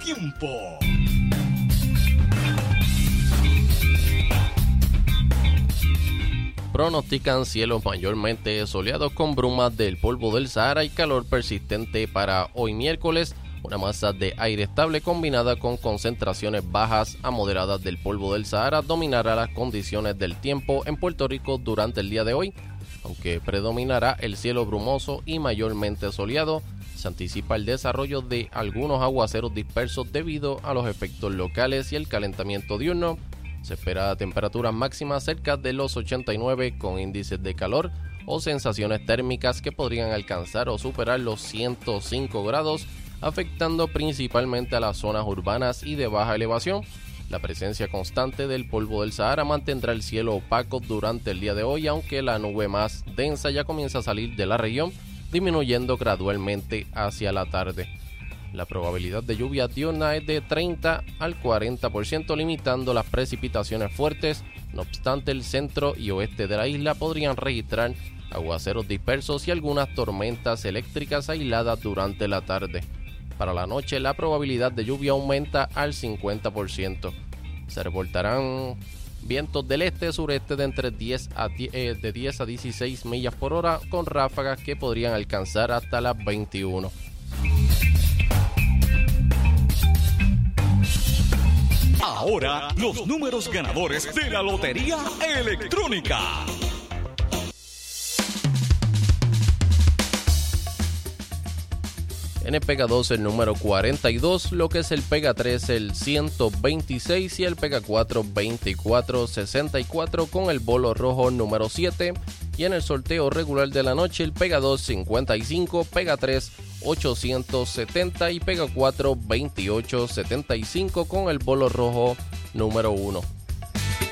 tiempo. Pronostican cielos mayormente soleados con brumas del polvo del Sahara y calor persistente para hoy miércoles. Una masa de aire estable combinada con concentraciones bajas a moderadas del polvo del Sahara dominará las condiciones del tiempo en Puerto Rico durante el día de hoy. Aunque predominará el cielo brumoso y mayormente soleado, se anticipa el desarrollo de algunos aguaceros dispersos debido a los efectos locales y el calentamiento diurno. Se espera temperaturas máximas cerca de los 89 con índices de calor o sensaciones térmicas que podrían alcanzar o superar los 105 grados, afectando principalmente a las zonas urbanas y de baja elevación. La presencia constante del polvo del Sahara mantendrá el cielo opaco durante el día de hoy, aunque la nube más densa ya comienza a salir de la región, disminuyendo gradualmente hacia la tarde. La probabilidad de lluvia diurna es de 30 al 40%, limitando las precipitaciones fuertes. No obstante, el centro y oeste de la isla podrían registrar aguaceros dispersos y algunas tormentas eléctricas aisladas durante la tarde. Para la noche, la probabilidad de lluvia aumenta al 50%. Se reportarán vientos del este-sureste de entre 10 a 16 millas por hora, con ráfagas que podrían alcanzar hasta las 21. Ahora, los números ganadores de la Lotería Electrónica. En el Pega 2 el número 42, lo que es el Pega 3 el 126 y el Pega 4 2464 con el bolo rojo número 7. Y en el sorteo regular de la noche el Pega 2 55, Pega 3 870 y Pega 4 2875 con el bolo rojo número 1.